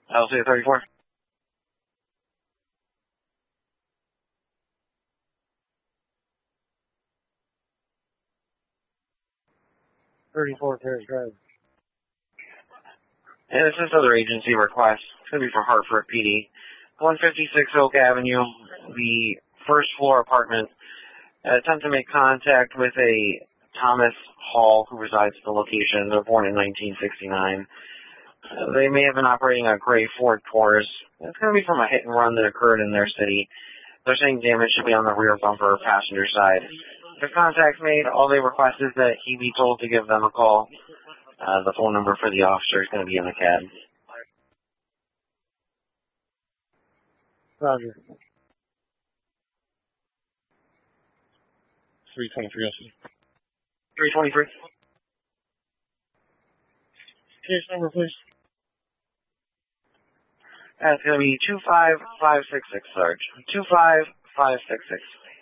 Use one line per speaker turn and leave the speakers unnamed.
LC 34.
Terrace Drive.
And this is other agency request. It's going to be for Hartford PD. 156 Oak Avenue, the first floor apartment. Attempt to make contact with a Thomas Hall who resides at the location. They're born in 1969. They may have been operating a gray Ford Taurus. It's going to be from a hit and run that occurred in their city. They're saying damage should be on the rear bumper passenger side. If contact's made, all they request is that he be told to give them a call. The phone number for the officer is going to be in the cab.
Roger.
323 SC.
323.
Case number, please.
That's going to be 25566, Sarge. 25566.